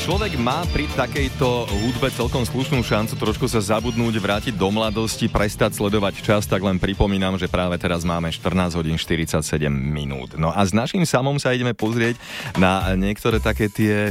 človek má pri takejto hudbe celkom slušnú šancu trošku sa zabudnúť, vrátiť do mladosti, prestať sledovať čas, tak len pripomínam, že práve teraz máme 14 hodín 47 minút. No a s naším Samom sa ideme pozrieť na niektoré také tie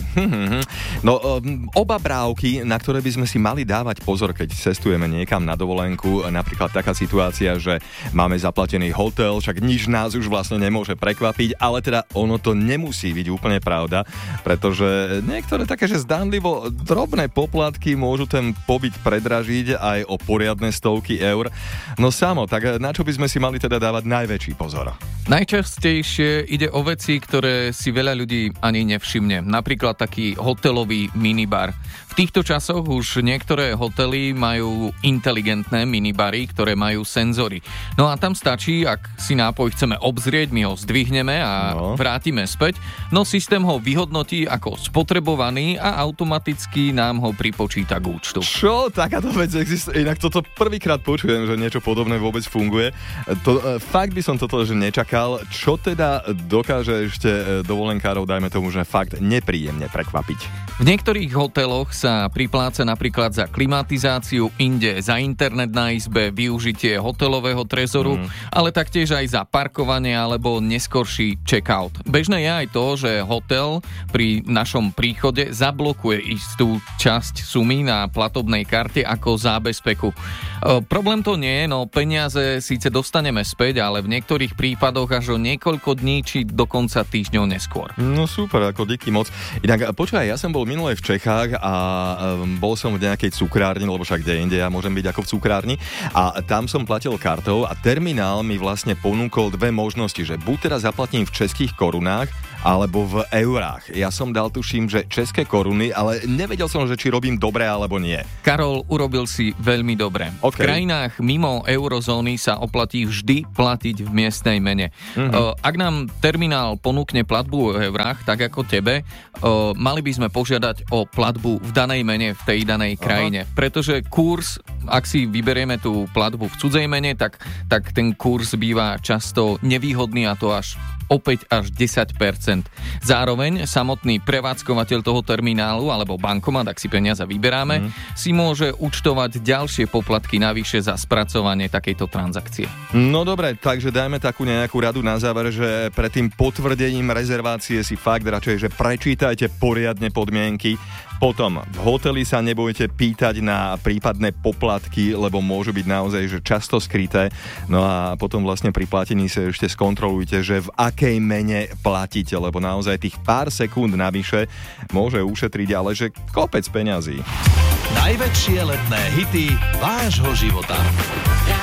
obabrávky, na ktoré by sme si mali dávať pozor, keď cestujeme niekam na dovolenku. Napríklad taká situácia, že máme zaplatený hotel, však nič nás už vlastne nemôže prekvapiť, ale teda ono to nemusí byť úplne pravda, pretože niektoré také, že zdánlivo drobné poplatky môžu ten pobyt predražiť aj o poriadne stovky eur. No Samo, tak na čo by sme si mali teda dávať najväčší pozor? Najčastejšie ide o veci, ktoré si veľa ľudí ani nevšimne. Napríklad taký hotelový minibar. V týchto časoch už niektoré hotely majú inteligentné minibary, ktoré majú senzory. No a tam stačí, ak si nápoj chceme obzrieť, my ho zdvihneme a vrátime späť. No systém ho vyhodnotí ako spotrebovaný a automaticky nám ho pripočíta k účtu. Čo? Takáto vec existuje? Inak toto prvýkrát počujem, že niečo podobné vôbec funguje. Fakt by som toto že nečakal. Čo teda dokáže ešte dovolenkárov, dajme tomu, že fakt nepríjemne prekvapiť? V niektorých hoteloch sa pripláca napríklad za klimatizáciu, inde za internet na izbe, využitie hotelového trezoru, ale taktiež aj za parkovanie alebo neskorší check-out. Bežné je aj to, že hotel pri našom príchode zablokuje istú časť sumy na platobnej karte ako zábezpeku. Problém to nie je, no peniaze síce dostaneme späť, ale v niektorých prípadoch až o niekoľko dní či dokonca týždňov neskôr. No super, ako díky moc. Inak počúvaj, ja som bol minulé v Čechách a bol som v nejakej cukrárni, lebo však kde inde ja môžem byť ako v cukrárni, a tam som platil kartou a terminál mi vlastne ponúkol dve možnosti, že buď teraz zaplatím v českých korunách alebo v eurách. Ja som dal, tuším, že české koruny, ale nevedel som, že či robím dobre alebo nie. Karol, urobil si veľmi dobre. Okay. V krajinách mimo eurozóny sa oplatí vždy platiť v miestnej mene. Ak nám terminál ponúkne platbu v eurách, tak ako tebe, mali by sme požiadať o platbu v danej mene v tej danej krajine. Pretože kurz, ak si vyberieme tú platbu v cudzej mene, tak ten kurz býva často nevýhodný, a to až 5 až 10%. Zároveň samotný prevádzkovateľ toho terminálu alebo bankomat, ak si peniaze vyberáme, si môže účtovať ďalšie poplatky navyše za spracovanie takejto transakcie. No dobre, takže dajme takú nejakú radu na záver, že pred tým potvrdením rezervácie si fakt radšej, že prečítajte poriadne podmienky. Potom v hoteli sa nebojte pýtať na prípadné poplatky, lebo môžu byť naozaj že často skryté. No a potom vlastne pri platení sa ešte skontrolujte, že v akej mene platíte, lebo naozaj tých pár sekúnd navyše môže ušetriť, ale že kopec peňazí. Najväčšie letné hity vášho života.